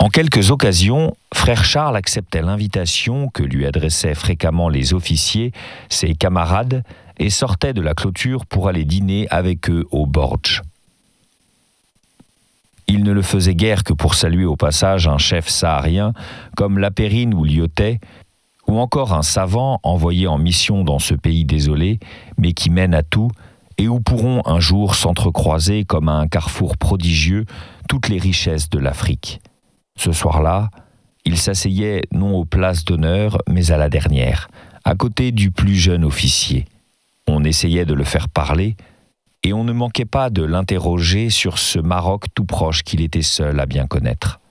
En quelques occasions, frère Charles acceptait l'invitation que lui adressaient fréquemment les officiers, ses camarades, et sortait de la clôture pour aller dîner avec eux au Borge. Il ne le faisait guère que pour saluer au passage un chef saharien comme Lapérine ou Lyotet, ou encore un savant envoyé en mission dans ce pays désolé, mais qui mène à tout, et où pourront un jour s'entrecroiser comme à un carrefour prodigieux toutes les richesses de l'Afrique. Ce soir-là, il s'asseyait non aux places d'honneur, mais à la dernière, à côté du plus jeune officier. On essayait de le faire parler, et on ne manquait pas de l'interroger sur ce Maroc tout proche qu'il était seul à bien connaître.